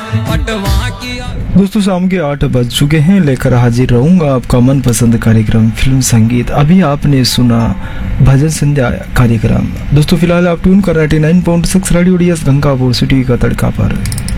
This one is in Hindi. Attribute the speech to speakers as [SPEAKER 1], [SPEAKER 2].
[SPEAKER 1] दोस्तों शाम के 8 बज चुके हैं, लेकर हाजिर रहूंगा आपका मनपसंद कार्यक्रम फिल्म संगीत। अभी आपने सुना भजन संध्या कार्यक्रम। दोस्तों फिलहाल आप ट्यून कर 99.6 रेडियो डीएस गंगापुर सिटी का तड़का पर।